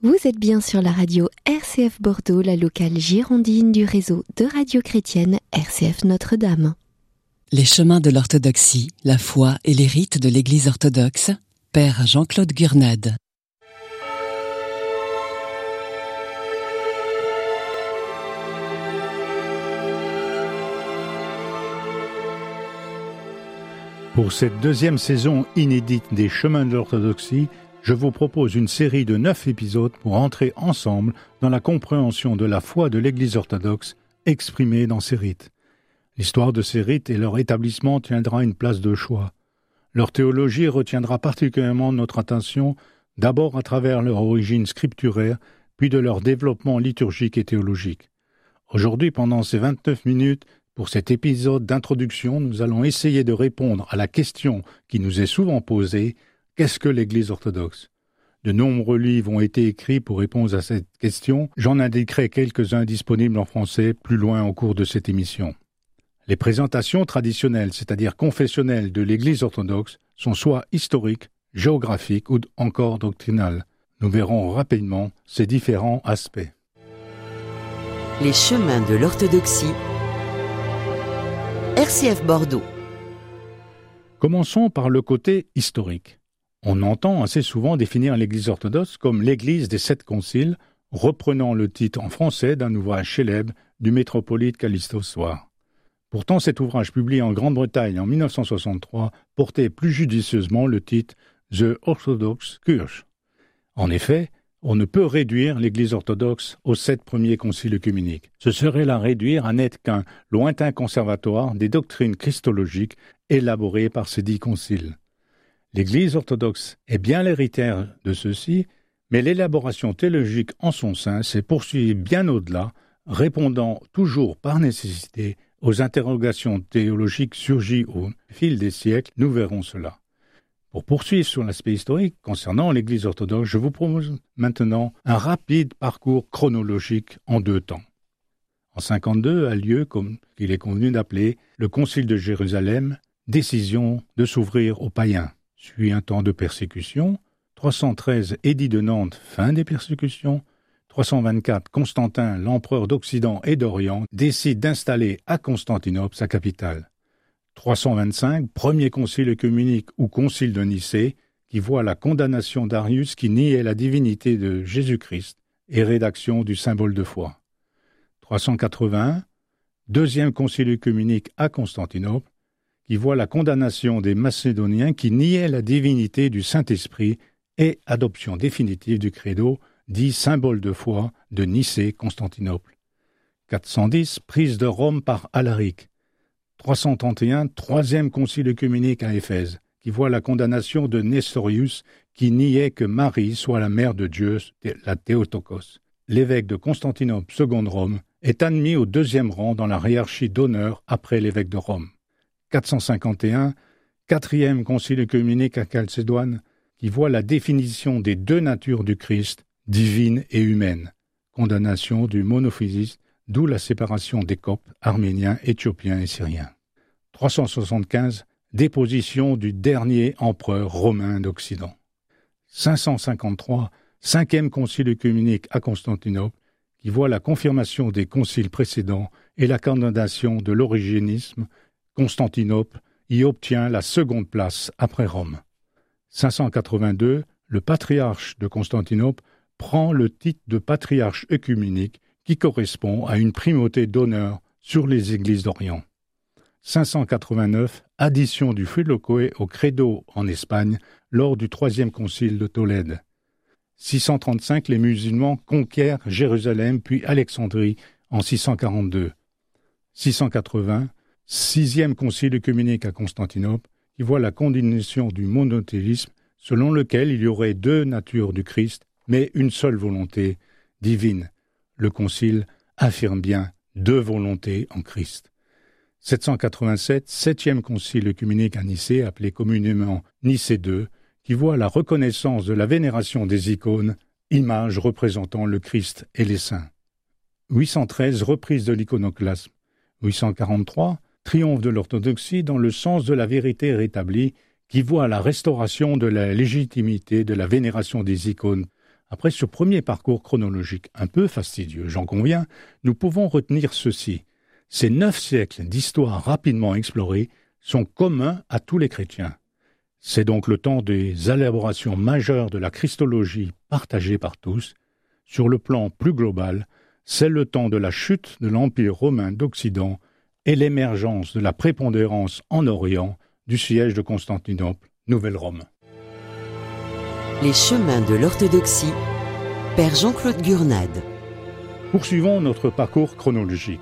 Vous êtes bien sur la radio RCF Bordeaux, la locale girondine du réseau de radio chrétienne RCF Notre-Dame. Les chemins de l'orthodoxie, la foi et les rites de l'Église orthodoxe, Père Jean-Claude Gurnade. Pour cette deuxième saison inédite des chemins de l'orthodoxie, je vous propose une série de 9 épisodes pour entrer ensemble dans la compréhension de la foi de l'Église orthodoxe exprimée dans ces rites. L'histoire de ces rites et leur établissement tiendra une place de choix. Leur théologie retiendra particulièrement notre attention, d'abord à travers leur origine scripturaire, puis de leur développement liturgique et théologique. Aujourd'hui, pendant ces 29 minutes, pour cet épisode d'introduction, nous allons essayer de répondre à la question qui nous est souvent posée: qu'est-ce que l'Église orthodoxe ? De nombreux livres ont été écrits pour répondre à cette question. J'en indiquerai quelques-uns disponibles en français plus loin au cours de cette émission. Les présentations traditionnelles, c'est-à-dire confessionnelles de l'Église orthodoxe, sont soit historiques, géographiques ou encore doctrinales. Nous verrons rapidement ces différents aspects. Les chemins de l'orthodoxie. RCF Bordeaux. Commençons par le côté historique. On entend assez souvent définir l'Église orthodoxe comme l'Église des 7 conciles, reprenant le titre en français d'un ouvrage célèbre du métropolite Callistos Soir. Pourtant, cet ouvrage publié en Grande-Bretagne en 1963 portait plus judicieusement le titre « The Orthodox Church ». En effet, on ne peut réduire l'Église orthodoxe aux 7 premiers conciles œcuméniques. Ce serait la réduire à n'être qu'un lointain conservatoire des doctrines christologiques élaborées par ces 10 conciles. L'Église orthodoxe est bien l'héritière de ceux-ci, mais l'élaboration théologique en son sein s'est poursuivie bien au-delà, répondant toujours par nécessité aux interrogations théologiques surgies au fil des siècles. Nous verrons cela. Pour poursuivre sur l'aspect historique concernant l'Église orthodoxe, je vous propose maintenant un rapide parcours chronologique en 2 temps. En 52 a lieu, comme il est convenu d'appeler, le Concile de Jérusalem, décision de s'ouvrir aux païens. Suit un temps de persécution. 313, édit de Nantes, fin des persécutions. 324, Constantin, l'empereur d'Occident et d'Orient, décide d'installer à Constantinople sa capitale. 325, premier concile œcuménique ou concile de Nicée, qui voit la condamnation d'Arius qui niait la divinité de Jésus-Christ et rédaction du symbole de foi. 381, deuxième concile œcuménique à Constantinople, qui voit la condamnation des Macédoniens qui niaient la divinité du Saint-Esprit et adoption définitive du credo, dit symbole de foi de Nicée-Constantinople. 410, prise de Rome par Alaric. 331, troisième concile œcuménique à Éphèse, qui voit la condamnation de Nestorius, qui niait que Marie soit la mère de Dieu, la Théotokos. L'évêque de Constantinople, seconde Rome, est admis au 2e rang dans la hiérarchie d'honneur après l'évêque de Rome. 451, quatrième concile œcuménique à Chalcédoine, qui voit la définition des 2 natures du Christ, divine et humaine, condamnation du monophysisme, d'où la séparation des Coptes, Arméniens, Éthiopiens et Syriens. 375, déposition du dernier empereur romain d'Occident. 553, cinquième concile œcuménique à Constantinople, qui voit la confirmation des conciles précédents et la condamnation de l'origénisme. Constantinople y obtient la 2e place après Rome. 582, le patriarche de Constantinople prend le titre de patriarche œcuménique qui correspond à une primauté d'honneur sur les églises d'Orient. 589, addition du Filoqué au credo en Espagne lors du 3e concile de Tolède. 635, les musulmans conquièrent Jérusalem puis Alexandrie en 642. 680, 6e concile œcuménique à Constantinople, qui voit la condamnation du monothéisme selon lequel il y aurait 2 natures du Christ, mais une seule volonté divine. Le concile affirme bien 2 volontés en Christ. 787, 7e concile œcuménique à Nicée, appelé communément Nicée II, qui voit la reconnaissance de la vénération des icônes, images représentant le Christ et les saints. 813, reprise de l'iconoclasme. 843, triomphe de l'orthodoxie dans le sens de la vérité rétablie, qui voit la restauration de la légitimité de la vénération des icônes Après ce premier parcours chronologique un peu fastidieux, j'en conviens, nous pouvons retenir ceci. Ces 9 siècles d'histoire rapidement explorés sont communs à tous les chrétiens. C'est donc le temps des élaborations majeures de la christologie partagée par tous. Sur le plan plus global, c'est le temps de la chute de l'Empire romain d'Occident et l'émergence de la prépondérance en Orient du siège de Constantinople, Nouvelle-Rome. Les chemins de l'orthodoxie, Père Jean-Claude Gurnade. Poursuivons notre parcours chronologique.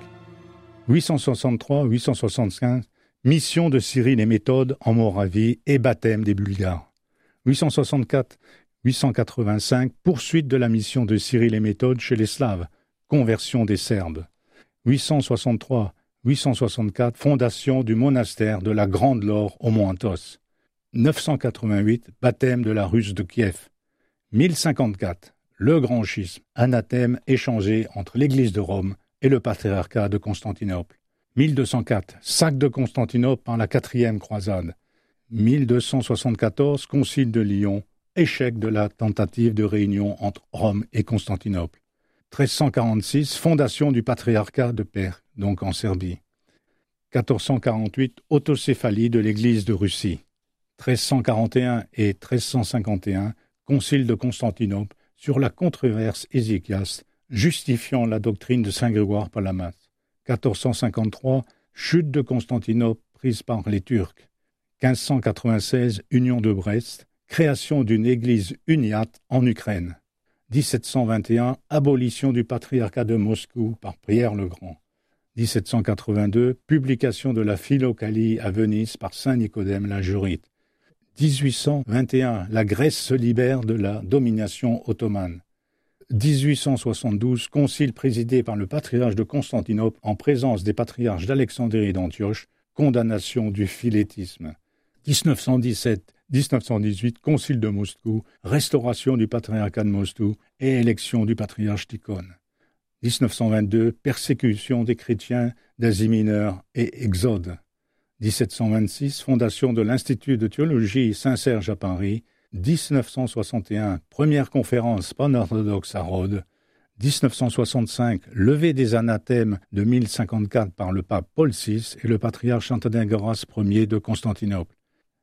863-875, mission de Cyril et Méthode en Moravie et baptême des Bulgares. 864-885, poursuite de la mission de Cyril et Méthode chez les Slaves, conversion des Serbes. 863-864, fondation du monastère de la Grande Laure au Mont Athos. 988, baptême de la Russe de Kiev. 1054, le grand schisme, anathème échangé entre l'Église de Rome et le patriarcat de Constantinople. 1204, sac de Constantinople par la 4e croisade. 1274, concile de Lyon, échec de la tentative de réunion entre Rome et Constantinople. 1346, fondation du patriarcat de Perse, donc en Serbie. 1448, autocéphalie de l'Église de Russie. 1341 et 1351, concile de Constantinople sur la controverse Ézéchiaste, justifiant la doctrine de saint Grégoire Palamas. 1453, chute de Constantinople prise par les Turcs. 1596, union de Brest, création d'une église uniate en Ukraine. 1721, abolition du patriarcat de Moscou par Pierre le Grand. 1782, publication de la Philokalie à Venise par saint Nicodème la Jurite. 1821, la Grèce se libère de la domination ottomane. 1872, concile présidé par le patriarche de Constantinople en présence des patriarches d'Alexandrie et d'Antioche, condamnation du philétisme. 1917-1918, concile de Moscou, restauration du patriarcat de Moscou et élection du patriarche Tikhon. 1922, persécution des chrétiens d'Asie mineure et exode. 1726, fondation de l'Institut de théologie Saint-Serge à Paris. 1961, première conférence pan-orthodoxe à Rhodes. 1965, levée des anathèmes de 1054 par le pape Paul VI et le patriarche Antonín-Goras Ier de Constantinople.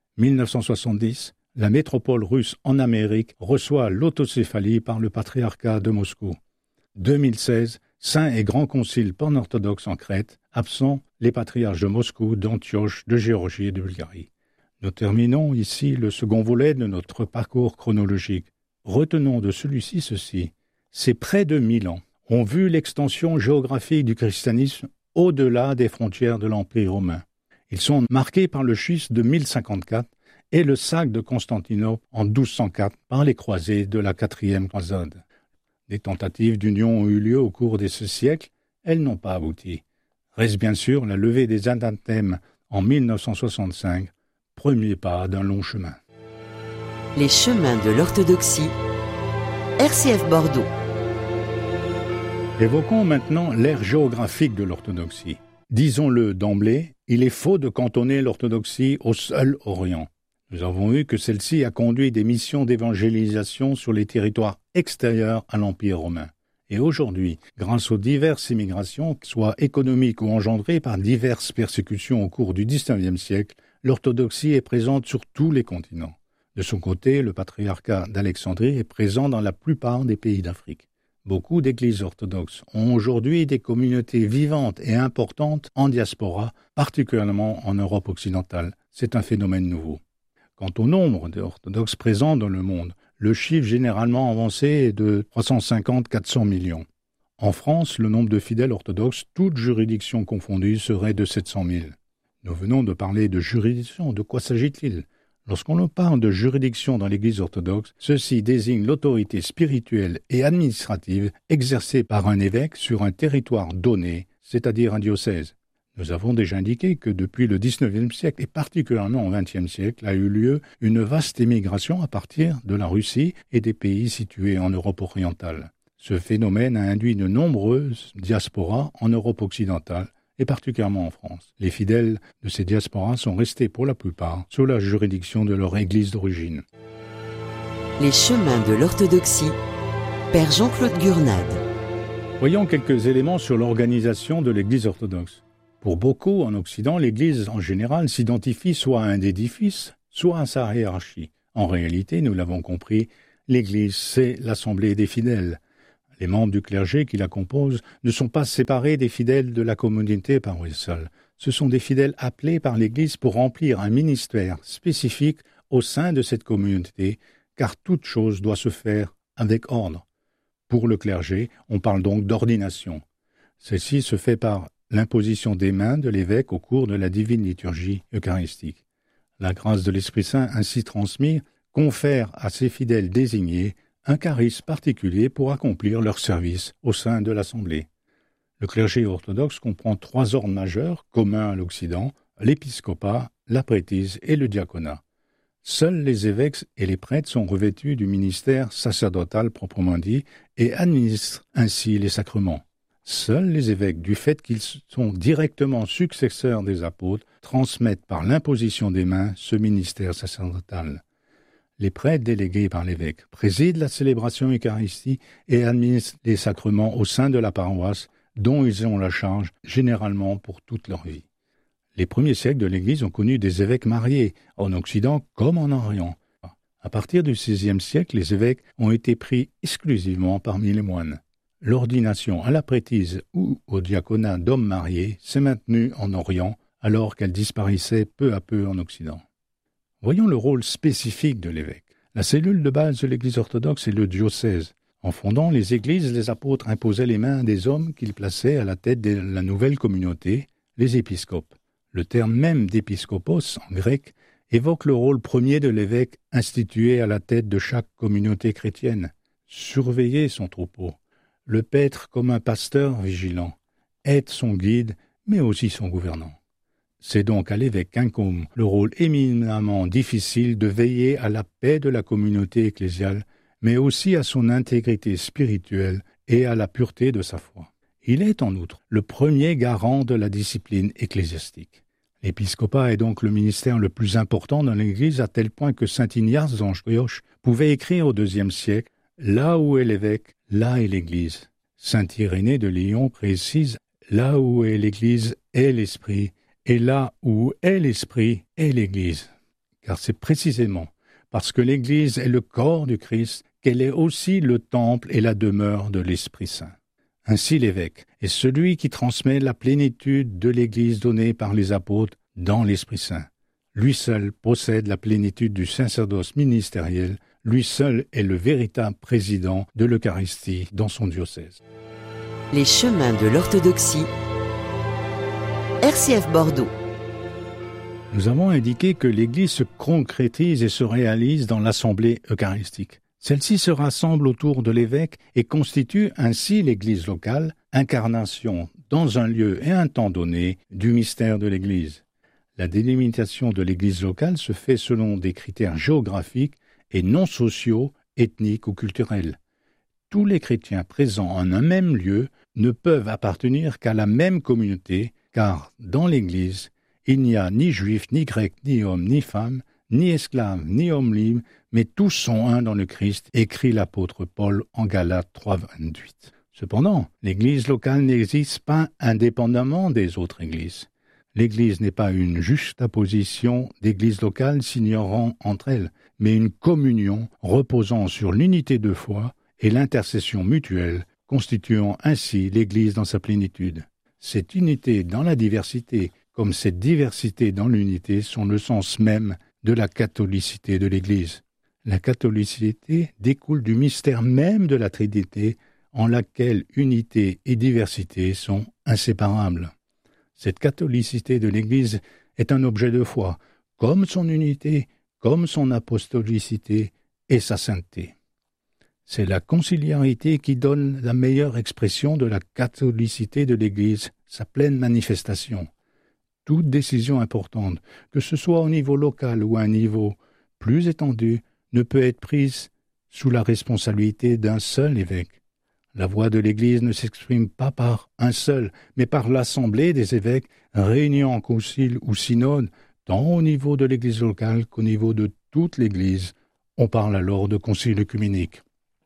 1970, la métropole russe en Amérique reçoit l'autocéphalie par le patriarcat de Moscou. 2016, Saint et Grand Concile pan-orthodoxe en Crète, absent les patriarches de Moscou, d'Antioche, de Géorgie et de Bulgarie. Nous terminons ici le second volet de notre parcours chronologique. Retenons de celui-ci ceci. Ces près de 1000 ans ont vu l'extension géographique du christianisme au-delà des frontières de l'Empire romain. Ils sont marqués par le schisme de 1054 et le sac de Constantinople en 1204 par les croisés de la 4e croisade. Des tentatives d'union ont eu lieu au cours de ce siècle, elles n'ont pas abouti. Reste bien sûr la levée des anathèmes en 1965, premier pas d'un long chemin. Les chemins de l'orthodoxie, RCF Bordeaux. Évoquons maintenant l'ère géographique de l'orthodoxie. Disons-le d'emblée, il est faux de cantonner l'orthodoxie au seul Orient. Nous avons vu que celle-ci a conduit des missions d'évangélisation sur les territoires extérieurs à l'Empire romain. Et aujourd'hui, grâce aux diverses immigrations, soit économiques ou engendrées par diverses persécutions au cours du XIXe siècle, l'orthodoxie est présente sur tous les continents. De son côté, le patriarcat d'Alexandrie est présent dans la plupart des pays d'Afrique. Beaucoup d'églises orthodoxes ont aujourd'hui des communautés vivantes et importantes en diaspora, particulièrement en Europe occidentale. C'est un phénomène nouveau. Quant au nombre d'orthodoxes présents dans le monde, le chiffre généralement avancé est de 350-400 millions. En France, le nombre de fidèles orthodoxes, toutes juridictions confondues, serait de 700 000. Nous venons de parler de juridiction, de quoi s'agit-il ? Lorsqu'on parle de juridiction dans l'Église orthodoxe, ceci désigne l'autorité spirituelle et administrative exercée par un évêque sur un territoire donné, c'est-à-dire un diocèse. Nous avons déjà indiqué que depuis le XIXe siècle et particulièrement au XXe siècle a eu lieu une vaste émigration à partir de la Russie et des pays situés en Europe orientale. Ce phénomène a induit de nombreuses diasporas en Europe occidentale et particulièrement en France. Les fidèles de ces diasporas sont restés pour la plupart sous la juridiction de leur église d'origine. Les chemins de l'orthodoxie, Père Jean-Claude Gurnade. Voyons quelques éléments sur l'organisation de l'Église orthodoxe. Pour beaucoup, en Occident, l'Église en général s'identifie soit à un édifice, soit à sa hiérarchie. En réalité, nous l'avons compris, l'Église, c'est l'assemblée des fidèles. Les membres du clergé qui la composent ne sont pas séparés des fidèles de la communauté paroissiale. Ce sont des fidèles appelés par l'Église pour remplir un ministère spécifique au sein de cette communauté, car toute chose doit se faire avec ordre. Pour le clergé, on parle donc d'ordination. Celle-ci se fait par l'imposition des mains de l'évêque au cours de la divine liturgie eucharistique. La grâce de l'Esprit Saint ainsi transmise confère à ces fidèles désignés un charisme particulier pour accomplir leur service au sein de l'Assemblée. Le clergé orthodoxe comprend 3 ordres majeurs communs à l'Occident, l'épiscopat, la prêtrise et le diaconat. Seuls les évêques et les prêtres sont revêtus du ministère sacerdotal proprement dit et administrent ainsi les sacrements. Seuls les évêques, du fait qu'ils sont directement successeurs des apôtres, transmettent par l'imposition des mains ce ministère sacerdotal. Les prêtres délégués par l'évêque président la célébration eucharistique et administrent les sacrements au sein de la paroisse dont ils ont la charge généralement pour toute leur vie. Les premiers siècles de l'Église ont connu des évêques mariés, en Occident comme en Orient. À partir du XVIe siècle, les évêques ont été pris exclusivement parmi les moines. L'ordination à la prêtrise ou au diaconat d'hommes mariés s'est maintenue en Orient alors qu'elle disparaissait peu à peu en Occident. Voyons le rôle spécifique de l'évêque. La cellule de base de l'Église orthodoxe est le diocèse. En fondant les églises, les apôtres imposaient les mains des hommes qu'ils plaçaient à la tête de la nouvelle communauté, les épiscopes. Le terme même d'épiscopos, en grec, évoque le rôle premier de l'évêque institué à la tête de chaque communauté chrétienne. Surveiller son troupeau, le paître comme un pasteur vigilant, être son guide, mais aussi son gouvernant. C'est donc à l'évêque qu'incombe le rôle éminemment difficile de veiller à la paix de la communauté ecclésiale, mais aussi à son intégrité spirituelle et à la pureté de sa foi. Il est en outre le premier garant de la discipline ecclésiastique. L'épiscopat est donc le ministère le plus important dans l'Église à tel point que saint Ignace d'Antioche pouvait écrire au IIe siècle « Là où est l'évêque, là est l'Église ». Saint Irénée de Lyon précise « Là où est l'Église est l'Esprit, et là où est l'Esprit est l'Église ». Car c'est précisément parce que l'Église est le corps du Christ qu'elle est aussi le temple et la demeure de l'Esprit Saint. Ainsi l'évêque est celui qui transmet la plénitude de l'Église donnée par les apôtres dans l'Esprit Saint. Lui seul possède la plénitude du sacerdoce ministériel, lui seul est le véritable président de l'Eucharistie dans son diocèse. Les chemins de l'orthodoxie. RCF Bordeaux. Nous avons indiqué que l'Église se concrétise et se réalise dans l'assemblée eucharistique. Celle-ci se rassemble autour de l'évêque et constitue ainsi l'Église locale, incarnation dans un lieu et un temps donné du mystère de l'Église. La délimitation de l'Église locale se fait selon des critères géographiques et non sociaux, ethniques ou culturels. Tous les chrétiens présents en un même lieu ne peuvent appartenir qu'à la même communauté, car dans l'Église, il n'y a ni juifs, ni grecs, ni hommes, ni femmes, ni esclaves, ni hommes libres, mais tous sont un dans le Christ, écrit l'apôtre Paul en Galates 3,28. Cependant, l'Église locale n'existe pas indépendamment des autres Églises. L'Église n'est pas une juxtaposition d'églises locales s'ignorant entre elles, mais une communion reposant sur l'unité de foi et l'intercession mutuelle, constituant ainsi l'Église dans sa plénitude. Cette unité dans la diversité, comme cette diversité dans l'unité, sont le sens même de la catholicité de l'Église. La catholicité découle du mystère même de la Trinité, en laquelle unité et diversité sont inséparables. Cette catholicité de l'Église est un objet de foi, comme son unité, comme son apostolicité et sa sainteté. C'est la conciliarité qui donne la meilleure expression de la catholicité de l'Église, sa pleine manifestation. Toute décision importante, que ce soit au niveau local ou à un niveau plus étendu, ne peut être prise sous la responsabilité d'un seul évêque. La voix de l'Église ne s'exprime pas par un seul, mais par l'assemblée des évêques réunis en concile ou synode, tant au niveau de l'Église locale qu'au niveau de toute l'Église. On parle alors de concile œcuménique.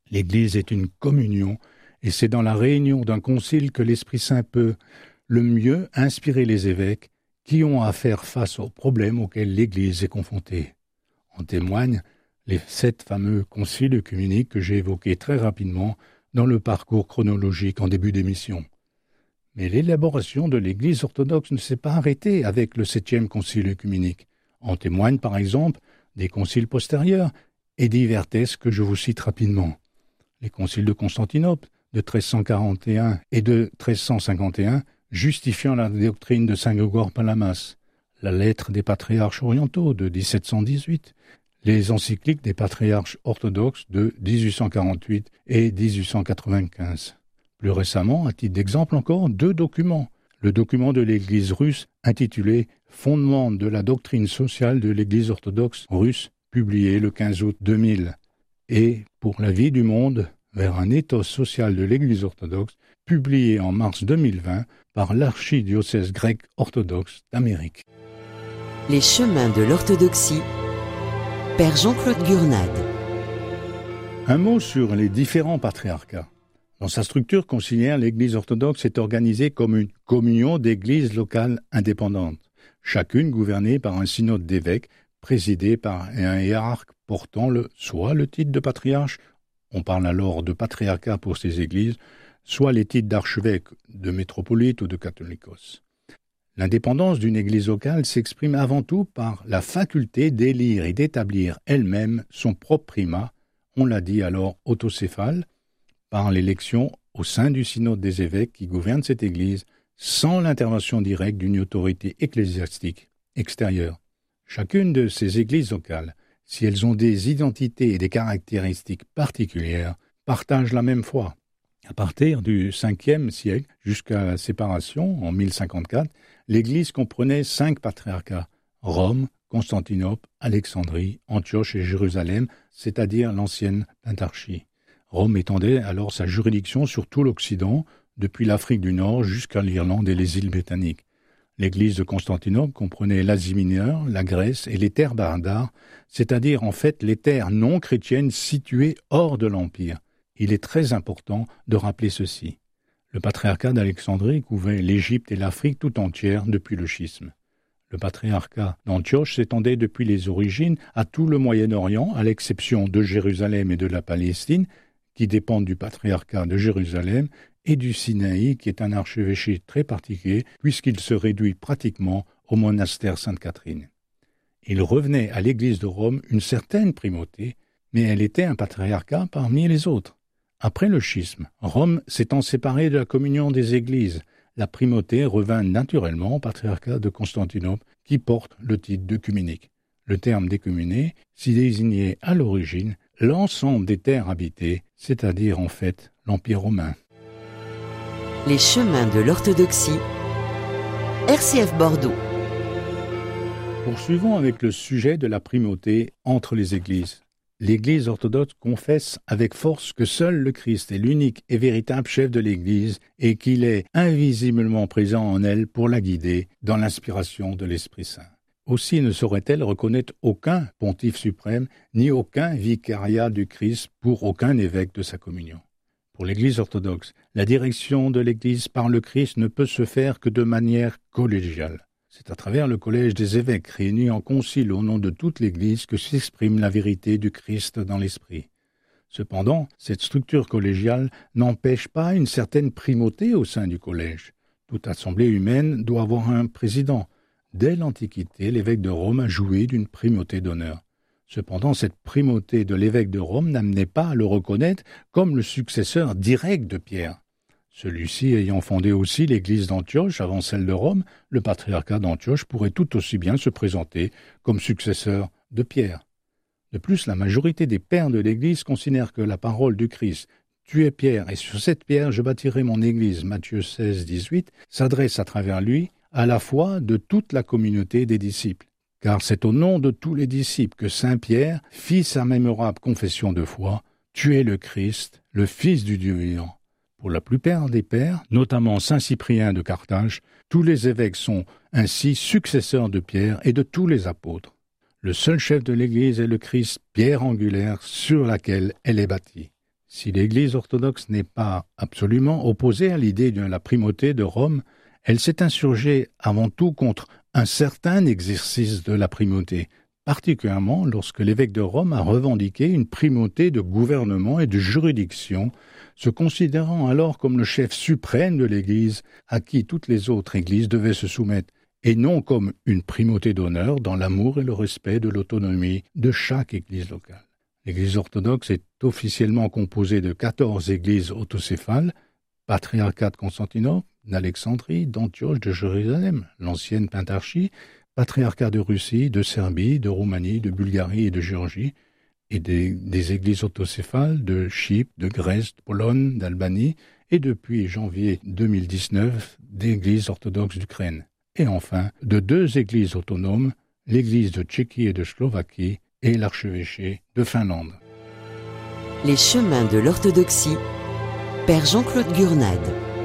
L'Église est une communion, et c'est dans la réunion d'un concile que l'Esprit Saint peut le mieux inspirer les évêques qui ont à faire face aux problèmes auxquels l'Église est confrontée. En témoignent les 7 fameux conciles œcuméniques que j'ai évoqués très rapidement dans le parcours chronologique en début d'émission. Mais l'élaboration de l'Église orthodoxe ne s'est pas arrêtée avec le 7e concile œcuménique. En témoignent par exemple des conciles postérieurs et divers textes que je vous cite rapidement. Les conciles de Constantinople de 1341 et de 1351 justifiant la doctrine de saint Grégoire Palamas, la lettre des patriarches orientaux de 1718, les encycliques des patriarches orthodoxes de 1848 et 1895. Plus récemment, à titre d'exemple encore, 2 documents. Le document de l'Église russe intitulé « Fondement de la doctrine sociale de l'Église orthodoxe russe » publié le 15 août 2000, et « Pour la vie du monde, vers un éthos social de l'Église orthodoxe » publié en mars 2020 par l'archidiocèse grec orthodoxe d'Amérique. Les chemins de l'orthodoxie, Père Jean-Claude Gurnade. Un mot sur les différents patriarcats. Dans sa structure conciliaire, l'Église orthodoxe est organisée comme une communion d'églises locales indépendantes, chacune gouvernée par un synode d'évêques, présidé par un hiérarque portant soit le titre de patriarche, on parle alors de patriarcat pour ces églises, soit les titres d'archevêque, de métropolite ou de catholicos. L'indépendance d'une église locale s'exprime avant tout par la faculté d'élire et d'établir elle-même son propre primat, on l'a dit alors autocéphale, par l'élection au sein du synode des évêques qui gouvernent cette église sans l'intervention directe d'une autorité ecclésiastique extérieure. Chacune de ces églises locales, si elles ont des identités et des caractéristiques particulières, partagent la même foi. À partir du 5e siècle jusqu'à la séparation, en 1054, l'Église comprenait 5 patriarcats, Rome, Constantinople, Alexandrie, Antioche et Jérusalem, c'est-à-dire l'ancienne pentarchie. Rome étendait alors sa juridiction sur tout l'Occident, depuis l'Afrique du Nord jusqu'à l'Irlande et les îles britanniques. L'Église de Constantinople comprenait l'Asie mineure, la Grèce et les terres barbares, c'est-à-dire en fait les terres non chrétiennes situées hors de l'Empire. Il est très important de rappeler ceci. Le patriarcat d'Alexandrie couvrait l'Égypte et l'Afrique tout entière depuis le schisme. Le patriarcat d'Antioche s'étendait depuis les origines à tout le Moyen-Orient, à l'exception de Jérusalem et de la Palestine, qui dépendent du patriarcat de Jérusalem, et du Sinaï, qui est un archevêché très particulier, puisqu'il se réduit pratiquement au monastère Sainte-Catherine. Il revenait à l'Église de Rome une certaine primauté, mais elle était un patriarcat parmi les autres. Après le schisme, Rome s'étant séparée de la communion des églises, la primauté revint naturellement au patriarcat de Constantinople qui porte le titre d'œcuménique. Le terme d'écuméné s'y désignait à l'origine l'ensemble des terres habitées, c'est-à-dire en fait l'Empire romain. Les chemins de l'orthodoxie, RCF Bordeaux. Poursuivons avec le sujet de la primauté entre les églises. L'Église orthodoxe confesse avec force que seul le Christ est l'unique et véritable chef de l'Église et qu'il est invisiblement présent en elle pour la guider dans l'inspiration de l'Esprit Saint. Aussi ne saurait-elle reconnaître aucun pontife suprême ni aucun vicariat du Christ pour aucun évêque de sa communion. Pour l'Église orthodoxe, la direction de l'Église par le Christ ne peut se faire que de manière collégiale. C'est à travers le collège des évêques réunis en concile au nom de toute l'Église que s'exprime la vérité du Christ dans l'Esprit. Cependant, cette structure collégiale n'empêche pas une certaine primauté au sein du collège. Toute assemblée humaine doit avoir un président. Dès l'Antiquité, l'évêque de Rome a joué d'une primauté d'honneur. Cependant, cette primauté de l'évêque de Rome n'amenait pas à le reconnaître comme le successeur direct de Pierre. Celui-ci ayant fondé aussi l'église d'Antioche avant celle de Rome, le patriarcat d'Antioche pourrait tout aussi bien se présenter comme successeur de Pierre. De plus, la majorité des pères de l'église considèrent que la parole du Christ « Tu es Pierre, et sur cette pierre je bâtirai mon église » Matthieu 16, 18, s'adresse à travers lui à la foi de toute la communauté des disciples. Car c'est au nom de tous les disciples que saint Pierre fit sa mémorable confession de foi « Tu es le Christ, le Fils du Dieu vivant ». Pour la plupart des pères, notamment saint Cyprien de Carthage, tous les évêques sont ainsi successeurs de Pierre et de tous les apôtres. Le seul chef de l'Église est le Christ, pierre angulaire sur laquelle elle est bâtie. Si l'Église orthodoxe n'est pas absolument opposée à l'idée de la primauté de Rome, elle s'est insurgée avant tout contre un certain exercice de la primauté, particulièrement lorsque l'évêque de Rome a revendiqué une primauté de gouvernement et de juridiction, se considérant alors comme le chef suprême de l'Église à qui toutes les autres Églises devaient se soumettre, et non comme une primauté d'honneur dans l'amour et le respect de l'autonomie de chaque Église locale. L'Église orthodoxe est officiellement composée de 14 églises autocéphales, patriarcat de Constantinople, d'Alexandrie, d'Antioche, de Jérusalem, l'ancienne Pentarchie, patriarcat de Russie, de Serbie, de Roumanie, de Bulgarie et de Géorgie, et des églises autocéphales de Chypre, de Grèce, de Pologne, d'Albanie, et depuis janvier 2019, d'églises orthodoxes d'Ukraine. Et enfin, de 2 églises autonomes, l'église de Tchéquie et de Slovaquie, et l'archevêché de Finlande. Les chemins de l'orthodoxie, Père Jean-Claude Gurnade.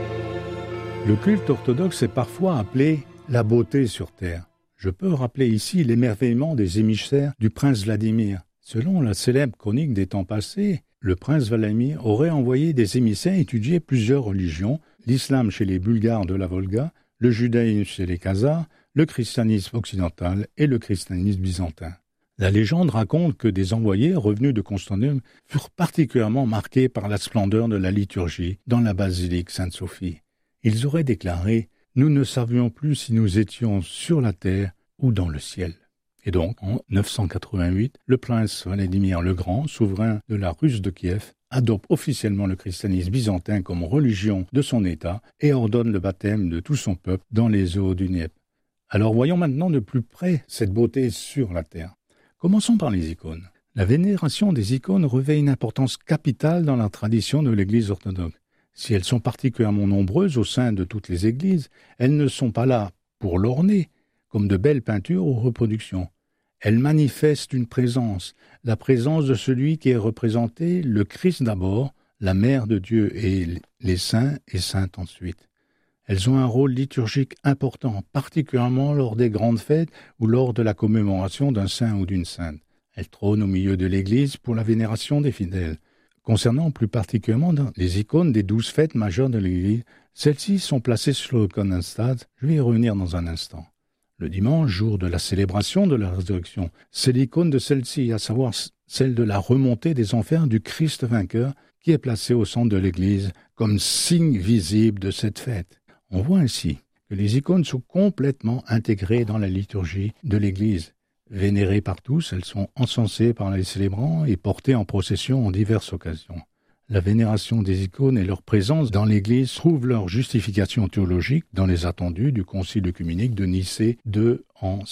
Le culte orthodoxe est parfois appelé la beauté sur terre. Je peux rappeler ici l'émerveillement des émissaires du prince Vladimir. Selon la célèbre chronique des temps passés, le prince Vladimir aurait envoyé des émissaires étudier plusieurs religions, l'islam chez les Bulgares de la Volga, le judaïsme chez les Khazars, le christianisme occidental et le christianisme byzantin. La légende raconte que des envoyés revenus de Constantinople furent particulièrement marqués par la splendeur de la liturgie dans la basilique Sainte-Sophie. Ils auraient déclaré « Nous ne savions plus si nous étions sur la terre ou dans le ciel ». Et donc, en 988, le prince Vladimir le Grand, souverain de la Russe de Kiev, adopte officiellement le christianisme byzantin comme religion de son État et ordonne le baptême de tout son peuple dans les eaux du Dniepr. Alors voyons maintenant de plus près cette beauté sur la terre. Commençons par les icônes. La vénération des icônes revêt une importance capitale dans la tradition de l'Église orthodoxe. Si elles sont particulièrement nombreuses au sein de toutes les églises, elles ne sont pas là pour l'orner, comme de belles peintures ou reproductions. Elles manifestent une présence, la présence de celui qui est représenté, le Christ d'abord, la Mère de Dieu et les saints et saintes ensuite. Elles ont un rôle liturgique important, particulièrement lors des grandes fêtes ou lors de la commémoration d'un saint ou d'une sainte. Elles trônent au milieu de l'Église pour la vénération des fidèles. Concernant plus particulièrement les icônes des 12 fêtes majeures de l'Église, celles-ci sont placées sur le iconostase. Je vais y revenir dans un instant. Le dimanche, jour de la célébration de la résurrection, c'est l'icône de celle-ci, à savoir celle de la remontée des enfers du Christ vainqueur, qui est placée au centre de l'Église comme signe visible de cette fête. On voit ainsi que les icônes sont complètement intégrées dans la liturgie de l'Église. Vénérées par tous, elles sont encensées par les célébrants et portées en procession en diverses occasions. La vénération des icônes et leur présence dans l'Église trouvent leur justification théologique dans les attendus du Concile œcuménique de Nicée II en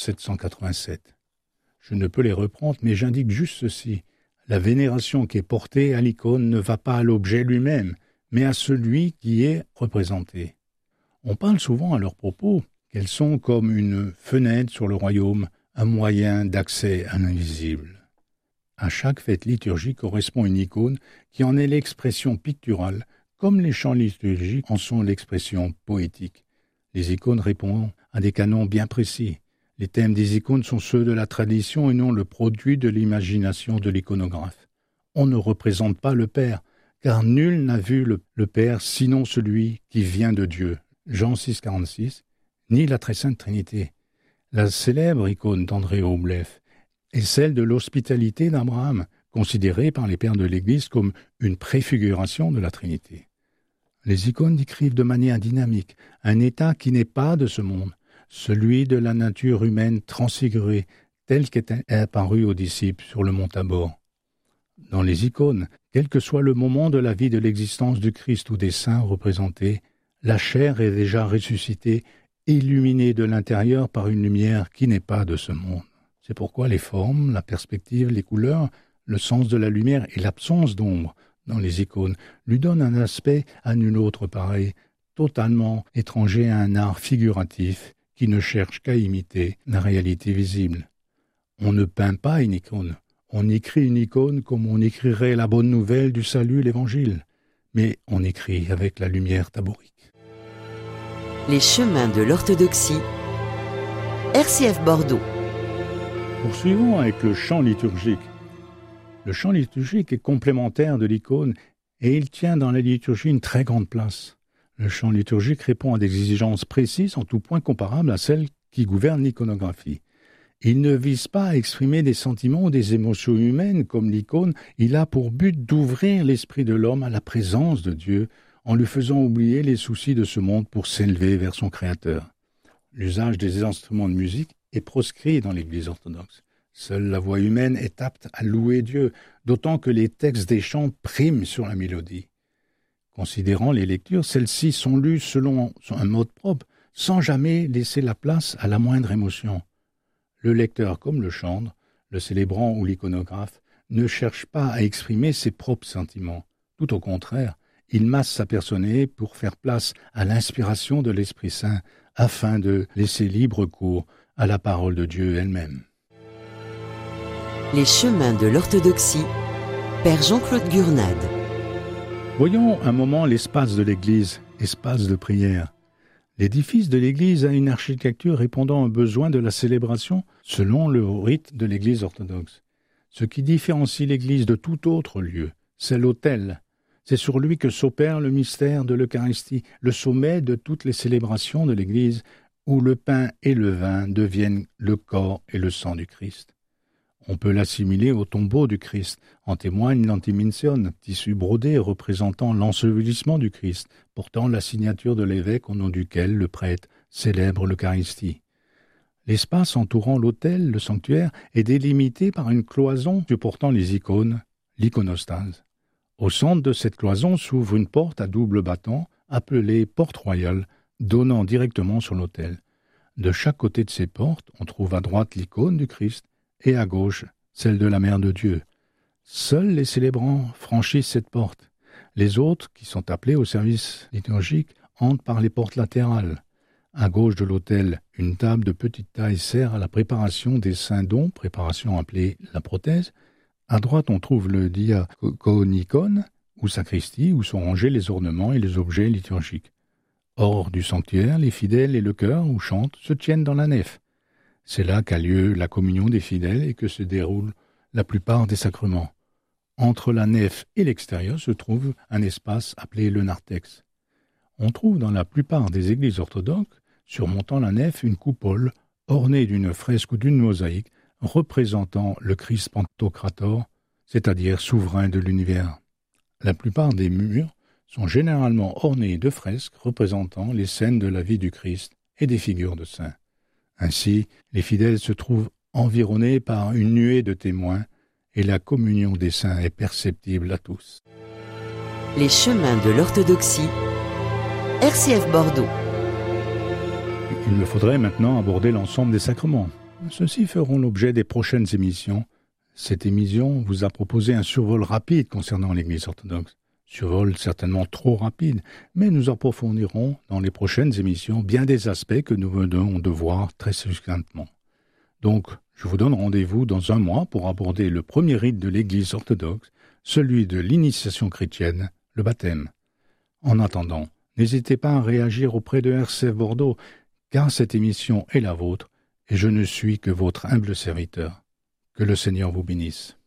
787. Je ne peux les reprendre, mais j'indique juste ceci. La vénération qui est portée à l'icône ne va pas à l'objet lui-même, mais à celui qui est représenté. On parle souvent à leur propos qu'elles sont comme une fenêtre sur le royaume, un moyen d'accès à l'invisible. À chaque fête liturgique correspond une icône qui en est l'expression picturale, comme les chants liturgiques en sont l'expression poétique. Les icônes répondent à des canons bien précis. Les thèmes des icônes sont ceux de la tradition et non le produit de l'imagination de l'iconographe. On ne représente pas le Père, car nul n'a vu le Père sinon celui qui vient de Dieu. Jean 6, 46, ni la très sainte Trinité. La célèbre icône d'André Oblev est celle de l'hospitalité d'Abraham, considérée par les pères de l'Église comme une préfiguration de la Trinité. Les icônes décrivent de manière dynamique un état qui n'est pas de ce monde, celui de la nature humaine transfigurée, tel qu'était apparu aux disciples sur le mont Tabor. Dans les icônes, quel que soit le moment de la vie de l'existence du Christ ou des saints représentés, la chair est déjà ressuscitée, illuminée de l'intérieur par une lumière qui n'est pas de ce monde. C'est pourquoi les formes, la perspective, les couleurs, le sens de la lumière et l'absence d'ombre dans les icônes lui donnent un aspect à nul autre pareil, totalement étranger à un art figuratif qui ne cherche qu'à imiter la réalité visible. On ne peint pas une icône, on écrit une icône comme on écrirait la bonne nouvelle du salut, l'évangile, mais on écrit avec la lumière taborique. Les chemins de l'orthodoxie, RCF Bordeaux. Poursuivons avec le chant liturgique. Le chant liturgique est complémentaire de l'icône et il tient dans la liturgie une très grande place. Le chant liturgique répond à des exigences précises en tout point comparables à celles qui gouvernent l'iconographie. Il ne vise pas à exprimer des sentiments ou des émotions humaines comme l'icône, il a pour but d'ouvrir l'esprit de l'homme à la présence de Dieu en lui faisant oublier les soucis de ce monde pour s'élever vers son Créateur. L'usage des instruments de musique est proscrit dans l'Église orthodoxe. Seule la voix humaine est apte à louer Dieu, d'autant que les textes des chants priment sur la mélodie. Considérant les lectures, celles-ci sont lues selon un mode propre, sans jamais laisser la place à la moindre émotion. Le lecteur comme le chantre, le célébrant ou l'iconographe, ne cherche pas à exprimer ses propres sentiments. Tout au contraire, il masse sa personnalité pour faire place à l'inspiration de l'Esprit Saint, afin de laisser libre cours à la parole de Dieu elle-même. Les chemins de l'orthodoxie, Père Jean-Claude Gurnade. Voyons un moment l'espace de l'Église, espace de prière. L'édifice de l'Église a une architecture répondant aux besoins de la célébration selon le rite de l'Église orthodoxe. Ce qui différencie l'Église de tout autre lieu, c'est l'autel. C'est sur lui que s'opère le mystère de l'Eucharistie, le sommet de toutes les célébrations de l'Église, où le pain et le vin deviennent le corps et le sang du Christ. On peut l'assimiler au tombeau du Christ. En témoigne l'antimintion, tissu brodé représentant l'ensevelissement du Christ, portant la signature de l'évêque au nom duquel le prêtre célèbre l'Eucharistie. L'espace entourant l'autel, le sanctuaire, est délimité par une cloison supportant les icônes, l'iconostase. Au centre de cette cloison s'ouvre une porte à double battant, appelée porte royale, donnant directement sur l'autel. De chaque côté de ces portes, on trouve à droite l'icône du Christ, et à gauche, celle de la Mère de Dieu. Seuls les célébrants franchissent cette porte. Les autres, qui sont appelés au service liturgique, entrent par les portes latérales. À gauche de l'autel, une table de petite taille sert à la préparation des saints dons, préparation appelée la prothèse. À droite, on trouve le diaconicon, ou sacristie, où sont rangés les ornements et les objets liturgiques. Hors du sanctuaire, les fidèles et le chœur, où chantent, se tiennent dans la nef. C'est là qu'a lieu la communion des fidèles et que se déroulent la plupart des sacrements. Entre la nef et l'extérieur se trouve un espace appelé le narthex. On trouve dans la plupart des églises orthodoxes, surmontant la nef, une coupole ornée d'une fresque ou d'une mosaïque représentant le Christ Pantocrator, c'est-à-dire souverain de l'univers. La plupart des murs sont généralement ornés de fresques représentant les scènes de la vie du Christ et des figures de saints. Ainsi, les fidèles se trouvent environnés par une nuée de témoins et la communion des saints est perceptible à tous. Les chemins de l'orthodoxie, RCF Bordeaux. Il me faudrait maintenant aborder l'ensemble des sacrements. Ceux-ci feront l'objet des prochaines émissions. Cette émission vous a proposé un survol rapide concernant l'Église orthodoxe. Survol certainement trop rapide, mais nous approfondirons dans les prochaines émissions bien des aspects que nous venons de voir très succinctement. Donc, je vous donne rendez-vous dans un mois pour aborder le premier rite de l'Église orthodoxe, celui de l'initiation chrétienne, le baptême. En attendant, n'hésitez pas à réagir auprès de RCF Bordeaux, car cette émission est la vôtre, et je ne suis que votre humble serviteur. Que le Seigneur vous bénisse.